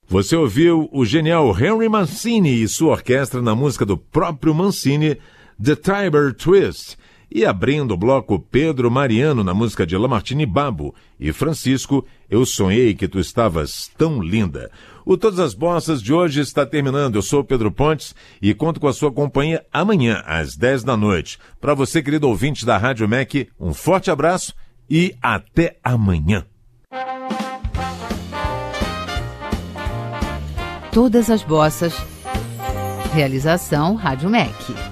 Você ouviu o genial Henry Mancini e sua orquestra na música do próprio Mancini, The Tiber Twist. E abrindo o bloco, Pedro Mariano na música de Lamartine Babo e Francisco, Eu Sonhei Que Tu Estavas Tão Linda. O Todas as Bossas de hoje está terminando. Eu sou o Pedro Pontes e conto com a sua companhia amanhã, às 10 da noite. Para você, querido ouvinte da Rádio MEC, um forte abraço e até amanhã. Todas as Bossas. Realização Rádio MEC.